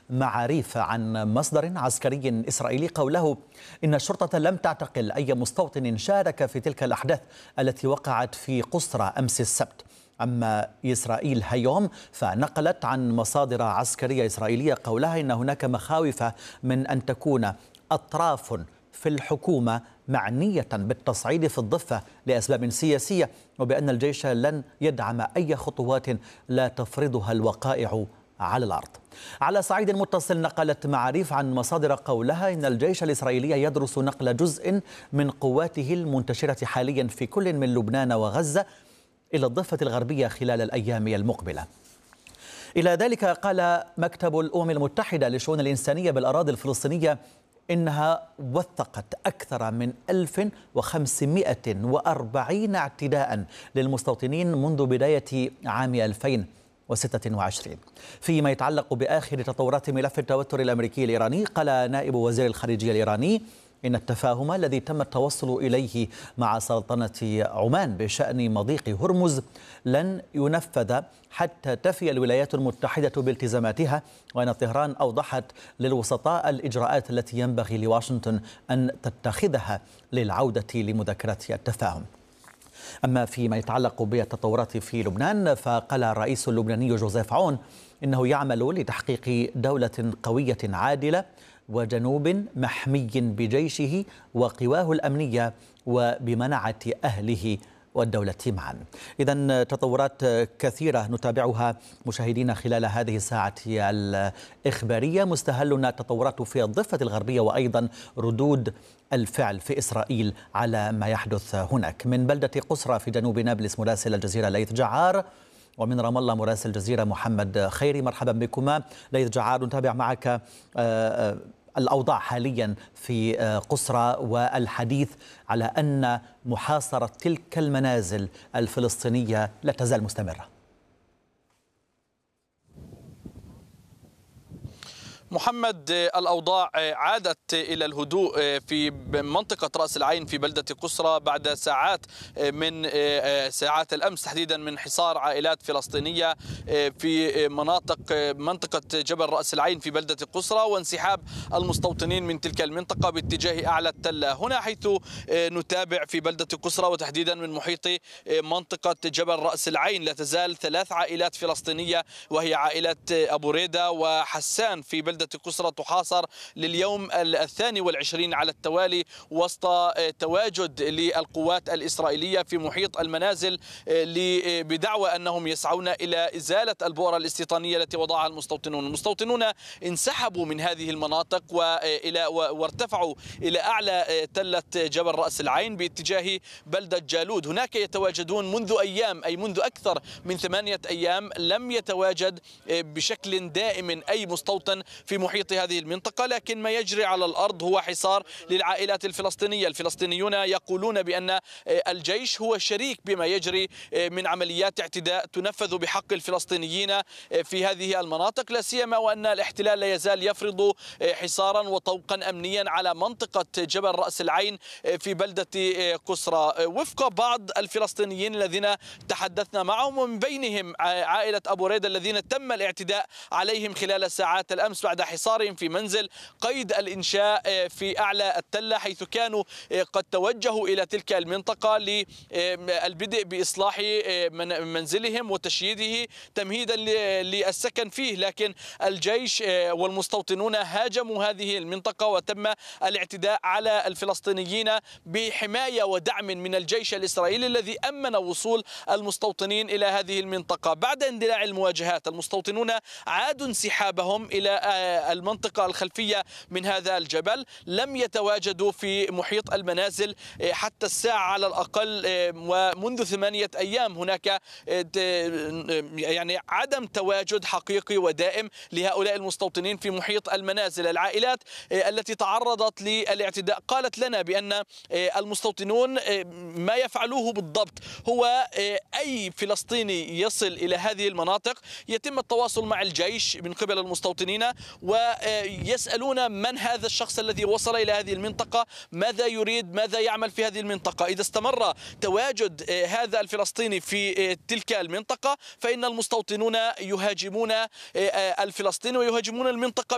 معاريف عن مصدر عسكري إسرائيلي قوله إن الشرطة لم تعتقل أي مستوطن شارك في تلك الأحداث التي وقعت في قسرى أمس السبت. أما إسرائيل هيوم فنقلت عن مصادر عسكرية إسرائيلية قولها إن هناك مخاوف من أن تكون أطراف في الحكومة معنية بالتصعيد في الضفة لأسباب سياسية، وبأن الجيش لن يدعم أي خطوات لا تفرضها الوقائع على الأرض. على صعيد متصل نقلت معاريف عن مصادر قولها إن الجيش الإسرائيلي يدرس نقل جزء من قواته المنتشرة حاليا في كل من لبنان وغزة إلى الضفة الغربية خلال الأيام المقبلة. إلى ذلك قال مكتب الأمم المتحدة للشؤون الإنسانية بالأراضي الفلسطينية إنها وثقت أكثر من 1540 اعتداء للمستوطنين منذ بداية عام 2026. فيما يتعلق بآخر تطورات ملف التوتر الأمريكي الإيراني، قال نائب وزير الخارجية الإيراني إن التفاهم الذي تم التوصل إليه مع سلطنة عمان بشأن مضيق هرمز لن ينفذ حتى تفي الولايات المتحدة بالتزاماتها، وأن طهران أوضحت للوسطاء الإجراءات التي ينبغي لواشنطن أن تتخذها للعودة لمذاكرة التفاهم. أما فيما يتعلق بالتطورات في لبنان، فقال الرئيس اللبناني جوزيف عون إنه يعمل لتحقيق دولة قوية عادلة وجنوب محمي بجيشه وقواه الأمنية وبمنعة أهله والدولة معا. إذن تطورات كثيرة نتابعها مشاهدينا خلال هذه الساعة الإخبارية. مستهلنا التطورات في الضفة الغربية وأيضا ردود الفعل في إسرائيل على ما يحدث هناك. من بلدة قسرى في جنوب نابلس مراسل الجزيرة ليث جعار، ومن رام الله مراسل الجزيرة محمد خيري. مرحبا بكما. ليث جعار، نتابع معك الأوضاع حاليا في قسرى والحديث على أن محاصرة تلك المنازل الفلسطينية لا تزال مستمرة. محمد، الأوضاع عادت إلى الهدوء في منطقة رأس العين في بلدة قسرى بعد ساعات من ساعات الأمس، تحديدا من حصار عائلات فلسطينية في منطقة جبل رأس العين في بلدة قسرى، وانسحاب المستوطنين من تلك المنطقة باتجاه أعلى التلة. هنا حيث نتابع في بلدة قسرى وتحديدا من محيط منطقة جبل رأس العين لا تزال 3 عائلات فلسطينية، وهي عائلة أبو ريدة وحسان في بلدة قسرى تحاصر لليوم 22 على التوالي وسط تواجد للقوات الإسرائيلية في محيط المنازل بدعوى أنهم يسعون إلى إزالة البؤر الاستيطانية التي وضعها المستوطنون. المستوطنون انسحبوا من هذه المناطق وارتفعوا إلى أعلى تلة جبل رأس العين باتجاه بلدة جالود. هناك يتواجدون منذ أيام، أي منذ أكثر من 8 أيام لم يتواجد بشكل دائم أي مستوطن في محيط هذه المنطقة، لكن ما يجري على الأرض هو حصار للعائلات الفلسطينية. الفلسطينيون يقولون بأن الجيش هو شريك بما يجري من عمليات اعتداء تنفذ بحق الفلسطينيين في هذه المناطق، لا سيما وأن الاحتلال لا يزال يفرض حصارا وطوقا أمنيا على منطقة جبل رأس العين في بلدة قسرى. وفق بعض الفلسطينيين الذين تحدثنا معهم، ومن بينهم عائلة أبو ريدة الذين تم الاعتداء عليهم خلال ساعات الأمس بعد حصارهم في منزل قيد الإنشاء في أعلى التلة، حيث كانوا قد توجهوا إلى تلك المنطقة للبدء بإصلاح منزلهم وتشييده تمهيدا للسكن فيه، لكن الجيش والمستوطنون هاجموا هذه المنطقة وتم الاعتداء على الفلسطينيين بحماية ودعم من الجيش الإسرائيلي الذي أمن وصول المستوطنين إلى هذه المنطقة. بعد اندلاع المواجهات المستوطنون عادوا انسحابهم إلى المنطقة الخلفية من هذا الجبل، لم يتواجدوا في محيط المنازل حتى الساعة على الأقل، ومنذ 8 أيام هناك يعني عدم تواجد حقيقي ودائم لهؤلاء المستوطنين في محيط المنازل. العائلات التي تعرضت للاعتداء قالت لنا بأن المستوطنون ما يفعلوه بالضبط هو أي فلسطيني يصل إلى هذه المناطق يتم التواصل مع الجيش من قبل المستوطنين ويسألون من هذا الشخص الذي وصل إلى هذه المنطقة، ماذا يريد، ماذا يعمل في هذه المنطقة. إذا استمر تواجد هذا الفلسطيني في تلك المنطقة فإن المستوطنون يهاجمون الفلسطيني ويهاجمون المنطقة